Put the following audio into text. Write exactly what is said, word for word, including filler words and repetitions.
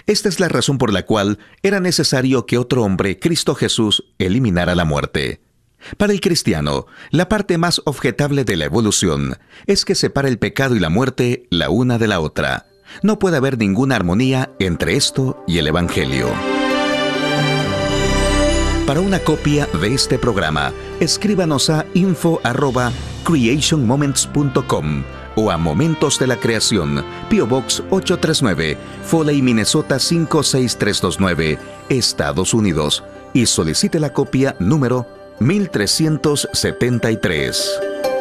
Esta es la razón por la cual era necesario que otro hombre, Cristo Jesús, eliminara la muerte. Para el cristiano, la parte más objetable de la evolución es que separa el pecado y la muerte la una de la otra. No puede haber ninguna armonía entre esto y el Evangelio. Para una copia de este programa, escríbanos a info arroba creation moments punto com o a Momentos de la Creación, P O Box ocho tres nueve, Foley, Minnesota cinco seis tres dos nueve, Estados Unidos, y solicite la copia número mil trescientos setenta y tres.